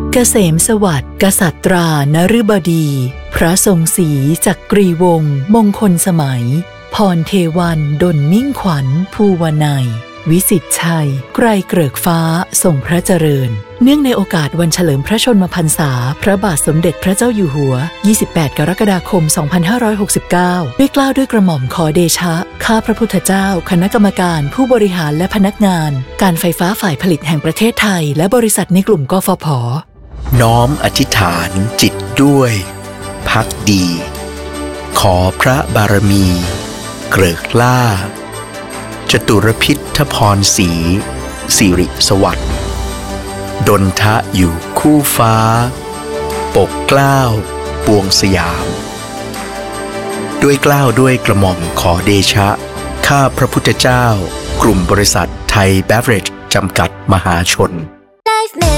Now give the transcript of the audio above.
เกษมสวัสดิ์กษัตรานฤบดีพระทรงศรีจักรีวงศ์มงคลสมัยพรเทวันดลมิ่งขวัญภูวนัยวิสิตชัยไกรเกริกฟ้าทรงพระเจริญเนื่องในโอกาสวันเฉลิมพระชนมพรรษาพระบาทสมเด็จพระเจ้าอยู่หัว28 กรกฎาคม 2569ด้วยเกล้าด้วยกระหม่อมขอเดชะข้าพระพุทธเจ้าคณะกรรมการผู้บริหารและพนักงานการไฟฟ้าฝ่ายผลิตแห่งประเทศไทยและบริษัทในกลุ่มกฟผ. น้อมอธิษฐานจิตด้วยภักดีขอพระบารมีเกริกล้าจตุรพิธพรศรีสิริสวัสดิ์ดลทะอยู่คู่ฟ้าปกเกล้าปวงสยามด้วยเกล้าด้วยกระหม่อมขอเดชะข้าพระพุทธเจ้ากลุ่มบริษัทไทยเบเวอเรจจำกัดมหาชน